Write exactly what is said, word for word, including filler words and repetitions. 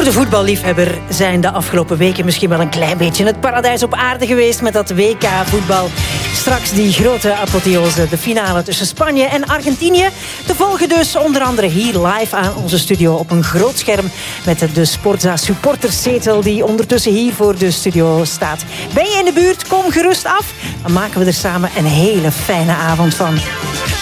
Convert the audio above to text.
de voetballiefhebber zijn de afgelopen weken misschien wel een klein beetje het paradijs op aarde geweest met dat W K-voetbal. Straks die grote apotheose, de finale tussen Spanje en Argentinië. Te volgen dus onder andere hier live aan onze studio op een groot scherm met de Sporza supporterszetel die ondertussen hier voor de studio staat. Ben je in de buurt? Kom gerust af. Dan maken we er samen een hele fijne avond van.